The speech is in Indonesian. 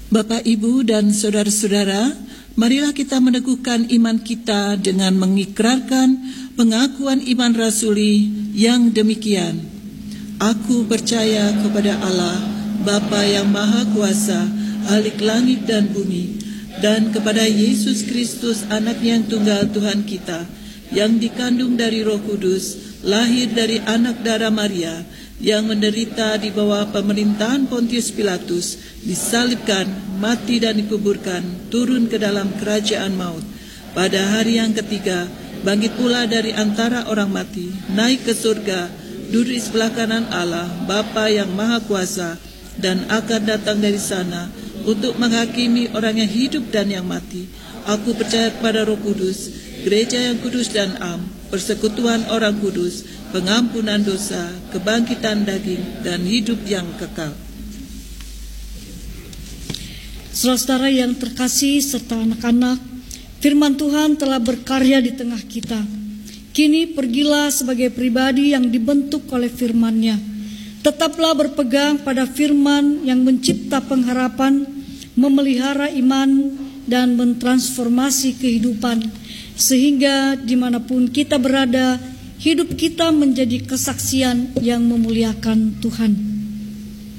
Bapak, Ibu, dan saudara-saudara, marilah kita meneguhkan iman kita dengan mengikrarkan pengakuan iman rasuli yang demikian. Aku percaya kepada Allah, Bapa yang Maha Kuasa, Khalik langit dan bumi, dan kepada Yesus Kristus, Anak yang tunggal Tuhan kita, yang dikandung dari Roh Kudus, lahir dari anak darah Maria, yang menderita di bawah pemerintahan Pontius Pilatus, disalibkan, mati dan dikuburkan, turun ke dalam kerajaan maut. Pada hari yang ketiga, bangkit pula dari antara orang mati, naik ke surga, duduk di sebelah kanan Allah, Bapa yang Maha Kuasa, dan akan datang dari sana untuk menghakimi orang yang hidup dan yang mati. Aku percaya kepada Roh Kudus, gereja yang kudus dan am, persekutuan orang kudus, pengampunan dosa, kebangkitan daging, dan hidup yang kekal. Saudara-saudara yang terkasih serta anak-anak, firman Tuhan telah berkarya di tengah kita. Kini pergilah sebagai pribadi yang dibentuk oleh firman-Nya. Tetaplah berpegang pada firman yang mencipta pengharapan, memelihara iman, dan mentransformasi kehidupan, sehingga dimanapun kita berada, hidup kita menjadi kesaksian yang memuliakan Tuhan.